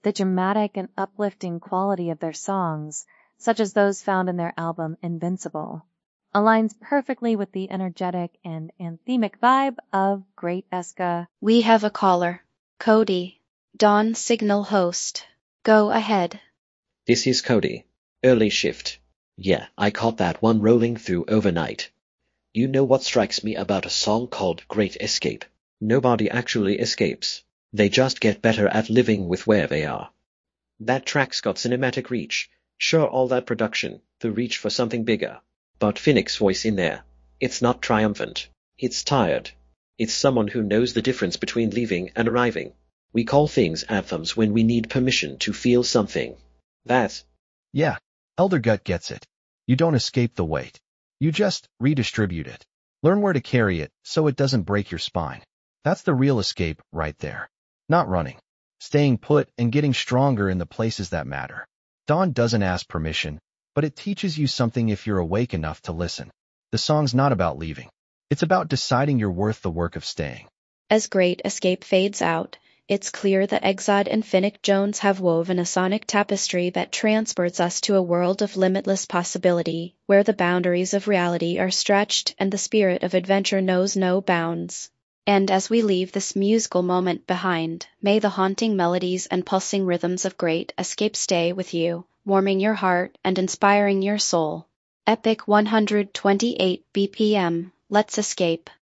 The dramatic and uplifting quality of their songs, such as those found in their album Invincible, aligns perfectly with the energetic and anthemic vibe of Great Esca. We have a caller. Cody, Dawn Signal host. Go ahead. This is Cody. Early shift. Yeah, I caught that one rolling through overnight. You know what strikes me about a song called Great Escape? Nobody actually escapes. They just get better at living with where they are. That track's got cinematic reach. Sure, all that production, the reach for something bigger. But Finnick's voice in there, it's not triumphant. It's tired. It's someone who knows the difference between leaving and arriving. We call things anthems when we need permission to feel something. Yeah, Elder Gut gets it. You don't escape the weight. You just redistribute it. Learn where to carry it so it doesn't break your spine. That's the real escape right there. Not running. Staying put and getting stronger in the places that matter. Dawn doesn't ask permission, but it teaches you something if you're awake enough to listen. The song's not about leaving. It's about deciding you're worth the work of staying. As Great Escape fades out, it's clear that Exod and Finnick Jones have woven a sonic tapestry that transports us to a world of limitless possibility, where the boundaries of reality are stretched and the spirit of adventure knows no bounds. And as we leave this musical moment behind, may the haunting melodies and pulsing rhythms of Great Escape stay with you, warming your heart and inspiring your soul. Epic 128 BPM, let's escape.